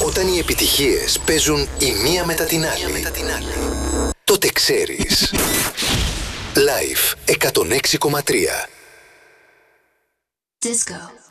Όταν οι επιτυχίες παίζουν η μία μετά την άλλη, τότε ξέρεις. Live 106,3. Disco.